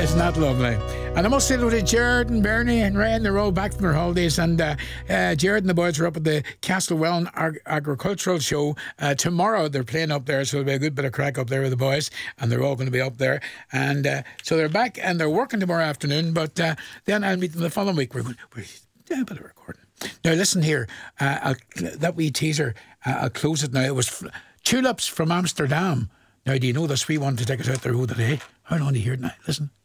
Isn't that lovely? And I must say to Jared and Bernie and Ray, they're all back from their holidays. And Jared and the boys are up at the Castlewellan Agricultural Show. Tomorrow they're playing up there, so there'll be a good bit of crack up there with the boys. And they're all going to be up there. And so they're back and they're working tomorrow afternoon. But then I'll meet them the following week. We're doing a bit of recording. Now, listen here. That wee teaser, I'll close it now. It was Tulips from Amsterdam. Now, do you know this? We want to take us out the road today. Hold on to hear it now. Listen.